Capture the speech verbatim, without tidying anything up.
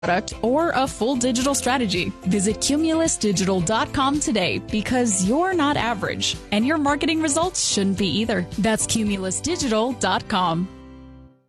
product or a full digital strategy. Visit Cumulus Digital dot com today because you're not average and your marketing results shouldn't be either. That's Cumulus Digital dot com.